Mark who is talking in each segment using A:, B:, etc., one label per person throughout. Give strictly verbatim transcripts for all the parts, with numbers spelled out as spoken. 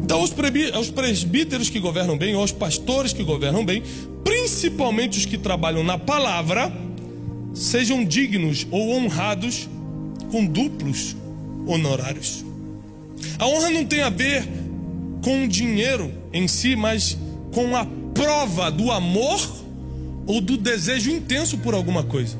A: Então, aos presbíteros que governam bem, ou aos pastores que governam bem, principalmente os que trabalham na palavra, sejam dignos ou honrados com duplos honorários. A honra não tem a ver com o dinheiro em si, mas com a prova do amor ou do desejo intenso por alguma coisa.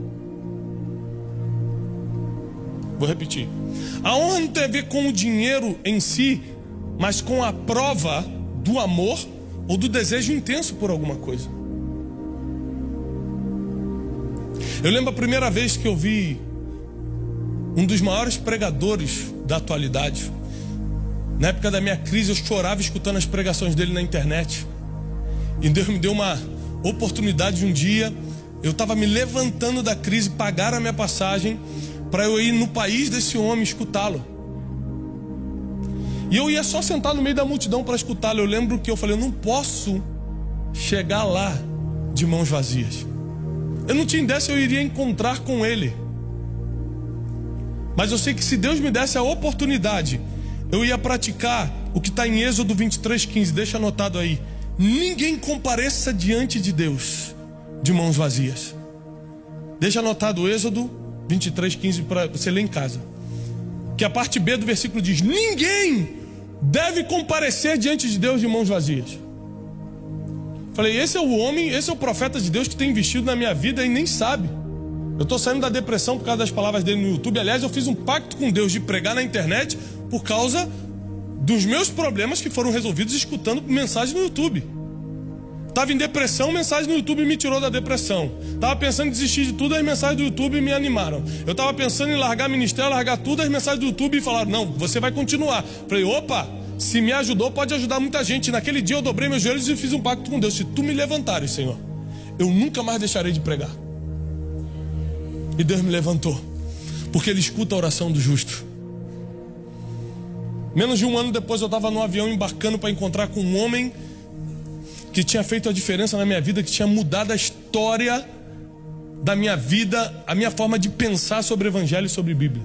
A: Vou repetir. A honra não tem a ver com o dinheiro em si, mas com a prova do amor ou do desejo intenso por alguma coisa. Eu lembro a primeira vez que eu vi um dos maiores pregadores da atualidade. Na época da minha crise, eu chorava escutando as pregações dele na internet. E Deus me deu uma oportunidade de um dia. Eu estava me levantando da crise, pagaram a minha passagem para eu ir no país desse homem escutá-lo. E eu ia só sentar no meio da multidão para escutá-lo. Eu lembro que eu falei, eu não posso chegar lá de mãos vazias. Eu não tinha ideia se eu iria encontrar com ele. Mas eu sei que se Deus me desse a oportunidade, eu ia praticar o que está em Êxodo vinte e três, quinze. Deixa anotado aí. Ninguém compareça diante de Deus de mãos vazias. Deixa anotado Êxodo vinte e três, quinze para você ler em casa. Que a parte B do versículo diz: ninguém deve comparecer diante de Deus de mãos vazias. Falei, esse é o homem, esse é o profeta de Deus que tem investido na minha vida e nem sabe. Eu estou saindo da depressão por causa das palavras dele no YouTube. Aliás, eu fiz um pacto com Deus de pregar na internet por causa dos meus problemas que foram resolvidos escutando mensagem no YouTube. Estava em depressão, mensagem no YouTube me tirou da depressão. Estava pensando em desistir de tudo, as mensagens do YouTube me animaram. Eu estava pensando em largar ministério, largar tudo, as mensagens do YouTube falaram, não, você vai continuar. Falei, opa, se me ajudou, pode ajudar muita gente. Naquele dia eu dobrei meus joelhos e fiz um pacto com Deus. Se tu me levantares, Senhor, eu nunca mais deixarei de pregar. E Deus me levantou, porque Ele escuta a oração do justo. Menos de um ano depois eu estava no avião embarcando para encontrar com um homem que tinha feito a diferença na minha vida, que tinha mudado a história da minha vida, a minha forma de pensar sobre o Evangelho e sobre a Bíblia.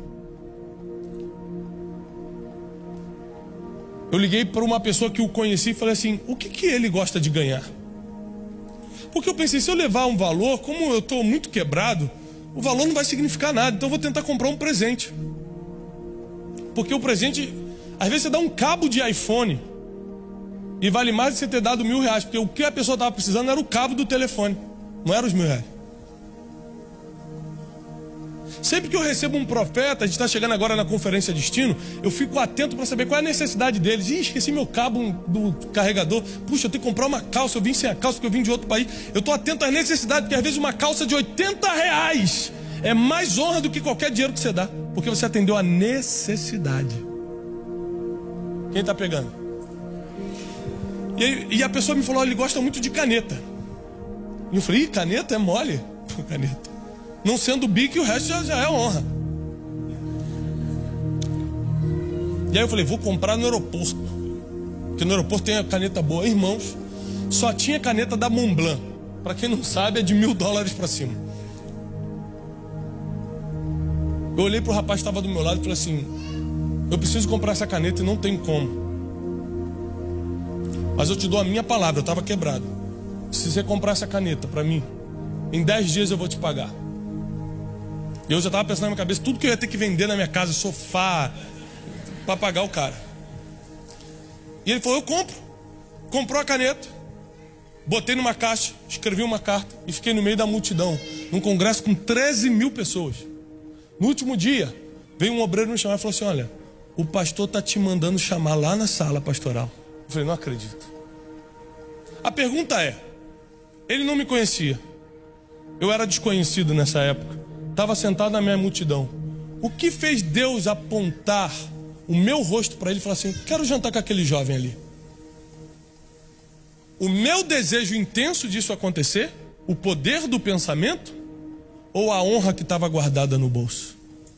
A: Eu liguei para uma pessoa que o conheci e falei assim, o que, que ele gosta de ganhar? Porque eu pensei, se eu levar um valor, como eu estou muito quebrado, o valor não vai significar nada, então eu vou tentar comprar um presente. Porque o presente, às vezes você dá um cabo de iPhone e vale mais de você ter dado mil reais, porque o que a pessoa estava precisando era o cabo do telefone, não era os mil reais. Sempre que eu recebo um profeta, a gente está chegando agora na conferência Destino, eu fico atento para saber qual é a necessidade deles. Ih, esqueci meu cabo do carregador. Puxa, eu tenho que comprar uma calça, eu vim sem a calça porque eu vim de outro país. Eu estou atento às necessidades, porque às vezes uma calça de oitenta reais é mais honra do que qualquer dinheiro que você dá, porque você atendeu a necessidade. Quem está pegando? E, e a pessoa me falou, ele gosta muito de caneta. E eu falei, ih, caneta é mole? Caneta. Não sendo bico, o resto já, já é honra. E aí eu falei, vou comprar no aeroporto, porque no aeroporto tem a caneta boa. Irmãos, só tinha caneta da Montblanc. Para quem não sabe, é de mil dólares para cima. Eu olhei para o rapaz que estava do meu lado e falei assim, eu preciso comprar essa caneta e não tem como. Mas eu te dou a minha palavra, eu estava quebrado. Se você comprar essa caneta para mim, em dez dias eu vou te pagar. Eu já estava pensando na minha cabeça, tudo que eu ia ter que vender na minha casa, sofá, para pagar o cara. E ele falou, eu compro. Comprou a caneta, botei numa caixa, escrevi uma carta e fiquei no meio da multidão, num congresso com treze mil pessoas. No último dia, veio um obreiro me chamar e falou assim, olha, o pastor está te mandando chamar lá na sala pastoral. Eu falei, não acredito. A pergunta é, ele não me conhecia, eu era desconhecido nessa época, estava sentado na minha multidão. O que fez Deus apontar o meu rosto para ele e falar assim, quero jantar com aquele jovem ali? O meu desejo intenso disso acontecer? O poder do pensamento? Ou a honra que estava guardada no bolso?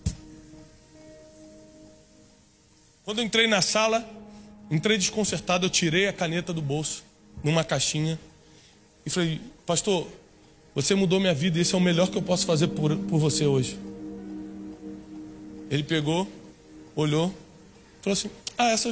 A: Quando eu entrei na sala, entrei desconcertado, eu tirei a caneta do bolso, numa caixinha, e falei, pastor, você mudou minha vida e esse é o melhor que eu posso fazer por, por você hoje. Ele pegou, olhou, falou assim, ah, essa